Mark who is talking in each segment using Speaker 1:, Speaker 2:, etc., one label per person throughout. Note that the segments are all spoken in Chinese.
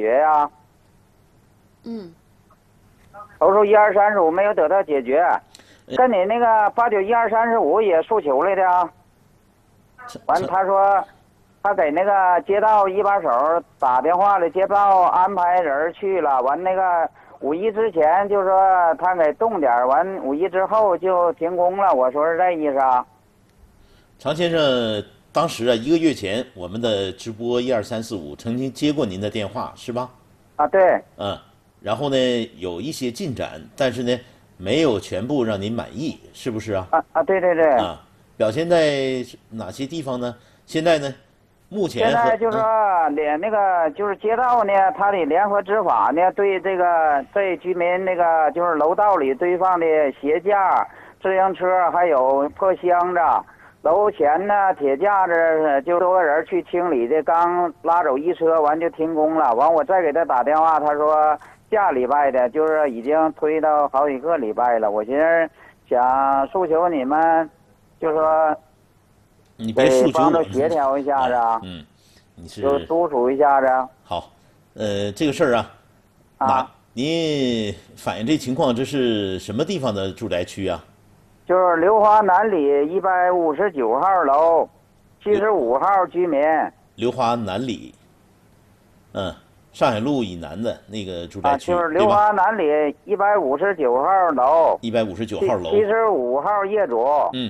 Speaker 1: 决呀。投诉1235没有得到解决，跟你那个891235也诉求来的啊。完，他说他给那个街道一把手打电话了，街道安排人去了。完那个5·1之前就说他给动点，完5·1之后就停工了。我说是这意思啊。
Speaker 2: 常先生，当时啊1个月前我们的直播12345曾经接过您的电话是吧？
Speaker 1: 啊，对。
Speaker 2: 然后呢有一些进展，但是呢没有全部让您满意，是不是啊？
Speaker 1: 对对对。
Speaker 2: 表现在哪些地方呢？现在呢，目前
Speaker 1: 现在就是说那个就是街道呢，他得联合执法呢，对这居民那个就是楼道里堆放的鞋架、自行车还有破箱子，楼前呢铁架子就多个人去清理的，刚拉走一车，完就停工了。完我再给他打电话，他说下礼拜的，就是已经推到好几个礼拜了。我寻思想诉求你们，就说
Speaker 2: 你别诉求
Speaker 1: 帮着协调一下子啊。
Speaker 2: 你是
Speaker 1: 就督促一下子。
Speaker 2: 好，这个事儿啊，您反映这情况，这是什么地方的住宅区啊？
Speaker 1: 就是刘华南里159号楼，75号居民。
Speaker 2: 刘华南里，上海路以南的那个住宅区，
Speaker 1: 就是刘华南里159号楼
Speaker 2: ，159号楼
Speaker 1: ，75号业主。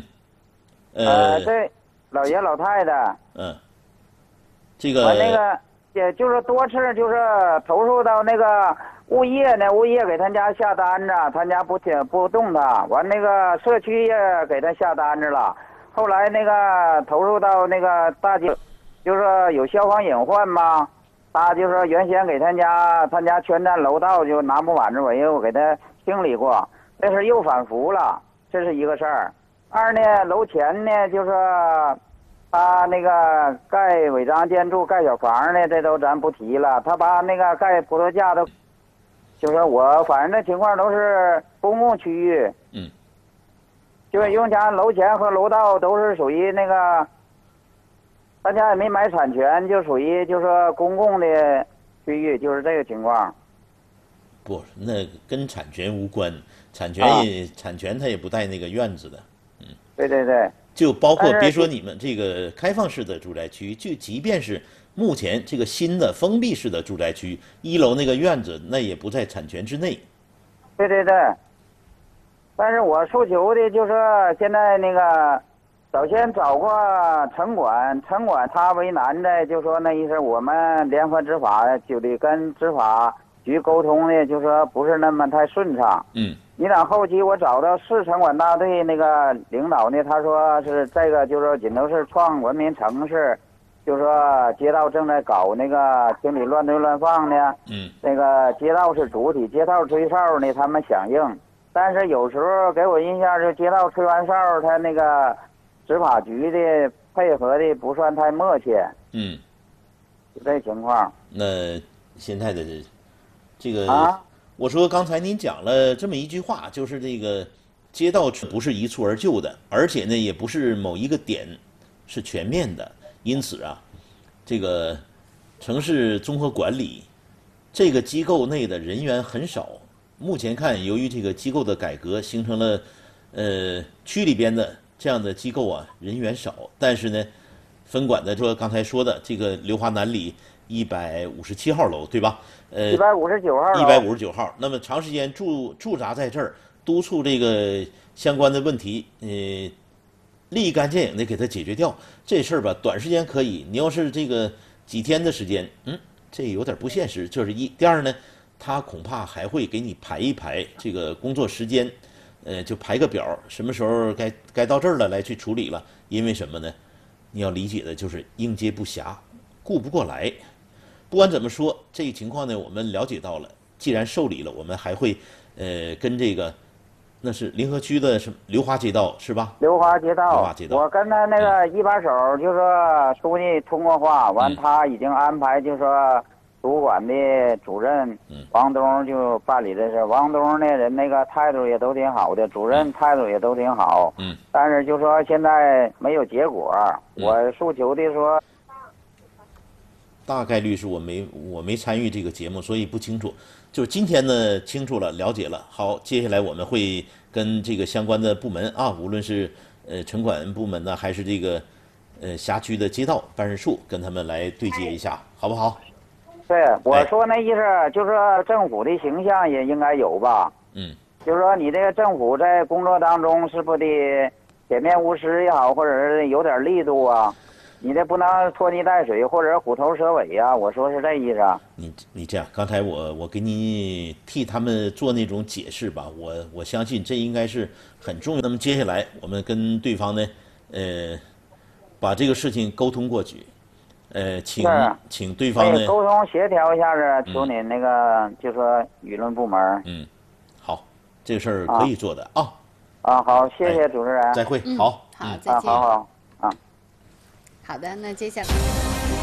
Speaker 1: 这老爷老太太。
Speaker 2: 这个
Speaker 1: 完那个也就是多次就是投诉到那个物业呢，物业给他家下单子，他家不动他。完那个社区也给他下单子了。后来那个投诉到那个大街，就是说有消防隐患嘛，他就说原先给他家全站楼道就拿不满子，我又给他清理过，这事又反复了，这是一个事儿。二呢，楼前呢就是他那个盖违章建筑、盖小房呢，这都咱不提了。他把那个盖葡萄架都，就是我反正这情况都是公共区域。就是用家楼前和楼道都是属于那个，大家也没买产权，就属于就是说公共的区域，就是这个情况。
Speaker 2: 不，那跟产权无关，产权它也不带那个院子的。
Speaker 1: 对对对。
Speaker 2: 就包括别说你们这个开放式的住宅区，就即便是目前这个新的封闭式的住宅区，1楼那个院子那也不在产权之内。
Speaker 1: 对对对。但是我诉求的就是现在那个，首先找过城管他为难的，就说那意思我们联合执法就得跟执法局沟通的，就说不是那么太顺畅。你等后期我找到市城管大队那个领导呢，他说是这个就是说锦州市创文明城市，就说街道正在搞那个清理乱堆乱放呢。那个街道是主体，街道吹哨呢他们响应，但是有时候给我印象是街道吹完哨，他那个执法局的配合的不算太默契。就这情况。
Speaker 2: 那现在的这个我说刚才您讲了这么一句话，就是这个街道不是一蹴而就的，而且呢也不是某一个点是全面的，因此啊，这个城市综合管理这个机构内的人员很少。目前看，由于这个机构的改革，形成了区里边的这样的机构啊人员少，但是呢分管的说刚才说的这个刘华南里157号楼对吧
Speaker 1: ？159号
Speaker 2: 159号。那么长时间驻扎在这儿，督促这个相关的问题，立竿见影的给它解决掉。这事儿吧，短时间可以，你要是这个几天的时间，这有点不现实。这是一。第二呢，他恐怕还会给你排一排这个工作时间，就排个表，什么时候该到这儿了来去处理了。因为什么呢？你要理解的就是应接不暇，顾不过来。不管怎么说，这个情况呢，我们了解到了。既然受理了，我们还会跟这个，那是临河区的什么刘华街道是吧？
Speaker 1: 刘华街道，我跟他那个一把手就说书记通过话，完他已经安排就说主管的主任王东就办理这事。王东那人那个态度也都挺好的，主任态度也都挺好。但是就说现在没有结果。我诉求的说。
Speaker 2: 大概率是我没参与这个节目，所以不清楚。就是今天呢清楚了，了解了。好，接下来我们会跟这个相关的部门啊，无论是城管部门呢，还是这个辖区的街道办事处，跟他们来对接一下，好不好？
Speaker 1: 对，我说那意思就是说政府的形象也应该有吧。
Speaker 2: 嗯。
Speaker 1: 就是说你这个政府在工作当中是不得铁面无私也好，或者是有点力度啊。你这不能拖泥带水，或者虎头蛇尾呀、我说是这意思。
Speaker 2: 你这样，刚才我给你替他们做那种解释吧，我相信这应该是很重要。那么接下来我们跟对方呢，把这个事情沟通过去，请对方呢
Speaker 1: 沟通协调一下子，求你那个就说舆论部门。
Speaker 2: 好，这个事儿可以做的啊。
Speaker 1: 好，谢谢主持人。
Speaker 2: 再会。好，
Speaker 3: 好，再见。
Speaker 1: 好。
Speaker 3: 好的，那接下来。